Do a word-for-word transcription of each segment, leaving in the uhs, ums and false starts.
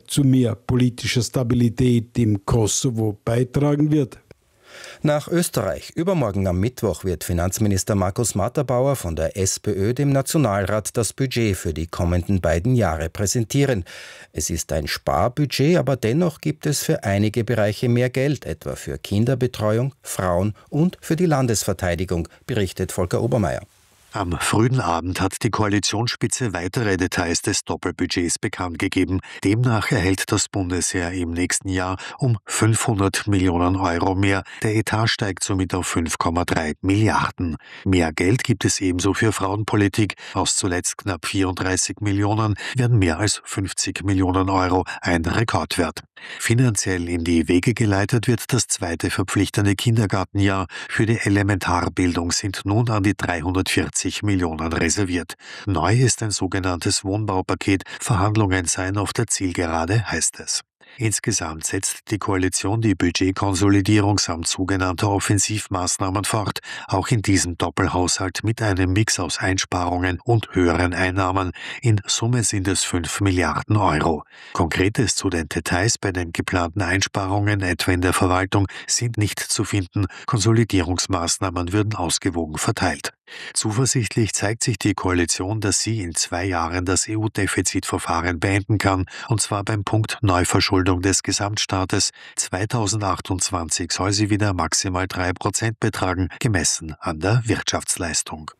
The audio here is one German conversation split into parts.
zu mehr politischer Stabilität im Kosovo beitragen wird. Nach Österreich. Übermorgen am Mittwoch wird Finanzminister Markus Matterbauer von der SPÖ dem Nationalrat das Budget für die kommenden beiden Jahre präsentieren. Es ist ein Sparbudget, aber dennoch gibt es für einige Bereiche mehr Geld, etwa für Kinderbetreuung, Frauen und für die Landesverteidigung, berichtet Volker Obermeier. Am frühen Abend hat die Koalitionsspitze weitere Details des Doppelbudgets bekannt gegeben. Demnach erhält das Bundesheer im nächsten Jahr um fünfhundert Millionen Euro mehr. Der Etat steigt somit auf fünf Komma drei Milliarden. Mehr Geld gibt es ebenso für Frauenpolitik. Aus zuletzt knapp vierunddreißig Millionen werden mehr als fünfzig Millionen Euro, ein Rekordwert. Finanziell in die Wege geleitet wird das zweite verpflichtende Kindergartenjahr. Für die Elementarbildung sind nun an die dreihundertvierzig Millionen reserviert. Neu ist ein sogenanntes Wohnbaupaket. Verhandlungen seien auf der Zielgerade, heißt es. Insgesamt setzt die Koalition die Budgetkonsolidierung samt sogenannter Offensivmaßnahmen fort, auch in diesem Doppelhaushalt mit einem Mix aus Einsparungen und höheren Einnahmen. In Summe sind es fünf Milliarden Euro. Konkretes zu den Details bei den geplanten Einsparungen, etwa in der Verwaltung, sind nicht zu finden. Konsolidierungsmaßnahmen würden ausgewogen verteilt. Zuversichtlich zeigt sich die Koalition, dass sie in zwei Jahren das E U-Defizitverfahren beenden kann, und zwar beim Punkt Neuverschuldung des Gesamtstaates. zweitausendachtundzwanzig soll sie wieder maximal drei Prozent betragen, gemessen an der Wirtschaftsleistung.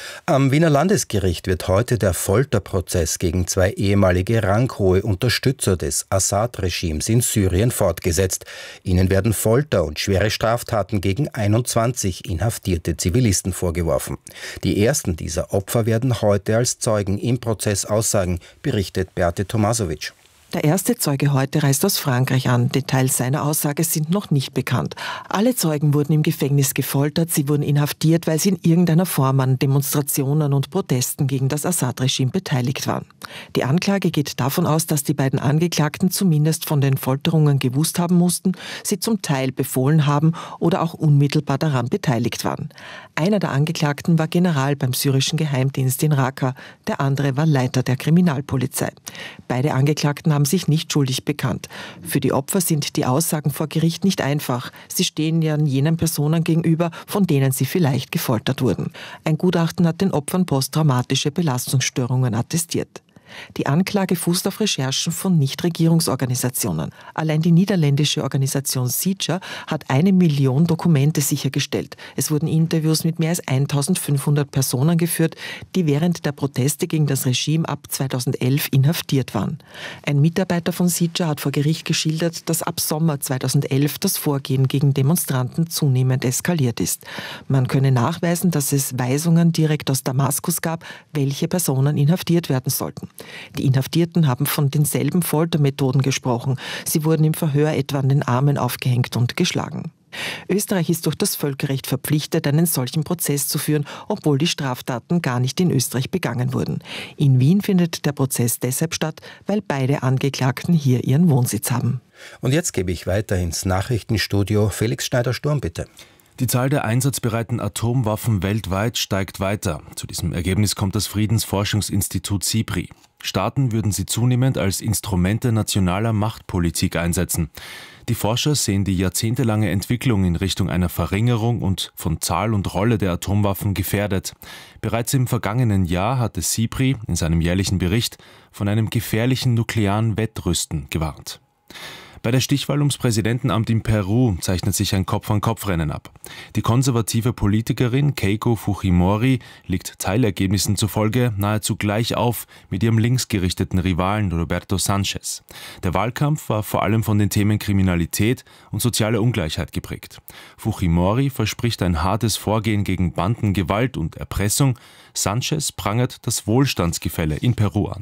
Am Wiener Landesgericht wird heute der Folterprozess gegen zwei ehemalige ranghohe Unterstützer des Assad-Regimes in Syrien fortgesetzt. Ihnen werden Folter und schwere Straftaten gegen einundzwanzig inhaftierte Zivilisten vorgeworfen. Die ersten dieser Opfer werden heute als Zeugen im Prozess aussagen, berichtet Beate Tomasovic. Der erste Zeuge heute reist aus Frankreich an. Details seiner Aussage sind noch nicht bekannt. Alle Zeugen wurden im Gefängnis gefoltert. Sie wurden inhaftiert, weil sie in irgendeiner Form an Demonstrationen und Protesten gegen das Assad-Regime beteiligt waren. Die Anklage geht davon aus, dass die beiden Angeklagten zumindest von den Folterungen gewusst haben mussten, sie zum Teil befohlen haben oder auch unmittelbar daran beteiligt waren. Einer der Angeklagten war General beim syrischen Geheimdienst in Raqqa, der andere war Leiter der Kriminalpolizei. Beide Angeklagten haben sich nicht schuldig bekannt. Für die Opfer sind die Aussagen vor Gericht nicht einfach. Sie stehen ja jenen Personen gegenüber, von denen sie vielleicht gefoltert wurden. Ein Gutachten hat den Opfern posttraumatische Belastungsstörungen attestiert. Die Anklage fußt auf Recherchen von Nichtregierungsorganisationen. Allein die niederländische Organisation SIJA hat eine Million Dokumente sichergestellt. Es wurden Interviews mit mehr als eintausendfünfhundert Personen geführt, die während der Proteste gegen das Regime ab zweitausendelf inhaftiert waren. Ein Mitarbeiter von SIJA hat vor Gericht geschildert, dass ab Sommer zweitausendelf das Vorgehen gegen Demonstranten zunehmend eskaliert ist. Man könne nachweisen, dass es Weisungen direkt aus Damaskus gab, welche Personen inhaftiert werden sollten. Die Inhaftierten haben von denselben Foltermethoden gesprochen. Sie wurden im Verhör etwa an den Armen aufgehängt und geschlagen. Österreich ist durch das Völkerrecht verpflichtet, einen solchen Prozess zu führen, obwohl die Straftaten gar nicht in Österreich begangen wurden. In Wien findet der Prozess deshalb statt, weil beide Angeklagten hier ihren Wohnsitz haben. Und jetzt gebe ich weiter ins Nachrichtenstudio. Felix Schneider-Sturm, bitte. Die Zahl der einsatzbereiten Atomwaffen weltweit steigt weiter. Zu diesem Ergebnis kommt das Friedensforschungsinstitut SIPRI. Staaten würden sie zunehmend als Instrumente nationaler Machtpolitik einsetzen. Die Forscher sehen die jahrzehntelange Entwicklung in Richtung einer Verringerung und von Zahl und Rolle der Atomwaffen gefährdet. Bereits im vergangenen Jahr hatte SIPRI in seinem jährlichen Bericht von einem gefährlichen nuklearen Wettrüsten gewarnt. Bei der Stichwahl ums Präsidentenamt in Peru zeichnet sich ein Kopf-an-Kopf-Rennen ab. Die konservative Politikerin Keiko Fujimori liegt Teilergebnissen zufolge nahezu gleich auf mit ihrem linksgerichteten Rivalen Roberto Sanchez. Der Wahlkampf war vor allem von den Themen Kriminalität und soziale Ungleichheit geprägt. Fujimori verspricht ein hartes Vorgehen gegen Banden, Gewalt und Erpressung. Sanchez prangert das Wohlstandsgefälle in Peru an.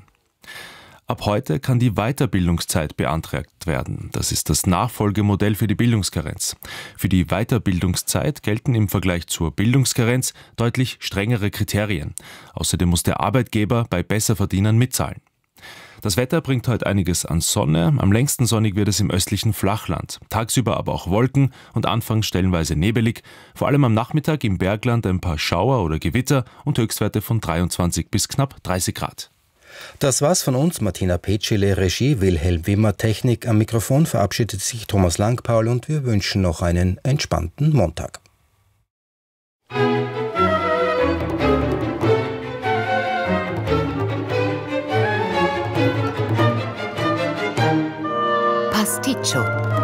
Ab heute kann die Weiterbildungszeit beantragt werden. Das ist das Nachfolgemodell für die Bildungskarenz. Für die Weiterbildungszeit gelten im Vergleich zur Bildungskarenz deutlich strengere Kriterien. Außerdem muss der Arbeitgeber bei Besserverdienern mitzahlen. Das Wetter bringt heute einiges an Sonne. Am längsten sonnig wird es im östlichen Flachland. Tagsüber aber auch Wolken und anfangs stellenweise nebelig. Vor allem am Nachmittag im Bergland ein paar Schauer oder Gewitter und Höchstwerte von dreiundzwanzig bis knapp dreißig Grad. Das war's von uns. Martina Petschele, Regie, Wilhelm Wimmer, Technik. Am Mikrofon verabschiedet sich Thomas Langpaul und wir wünschen noch einen entspannten Montag. Pasticcio.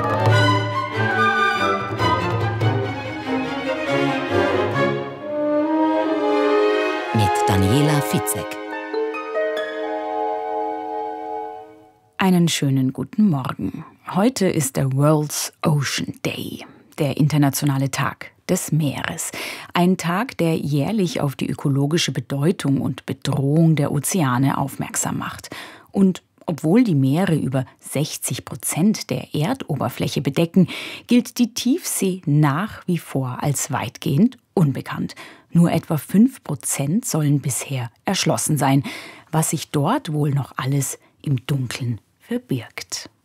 Mit Daniela Fitzek. Einen schönen guten Morgen. Heute ist der World's Ocean Day, der internationale Tag des Meeres. Ein Tag, der jährlich auf die ökologische Bedeutung und Bedrohung der Ozeane aufmerksam macht. Und obwohl die Meere über sechzig Prozent der Erdoberfläche bedecken, gilt die Tiefsee nach wie vor als weitgehend unbekannt. Nur etwa fünf Prozent sollen bisher erschlossen sein, was sich dort wohl noch alles im Dunkeln verbirgt.